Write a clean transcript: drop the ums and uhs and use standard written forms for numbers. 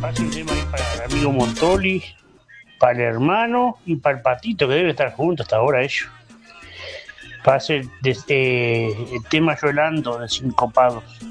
Pase un tema ahí para el amigo Montoli, para el hermano y para el patito, que debe estar juntos hasta ahora ellos. Pase el tema Yolando de Sincopados.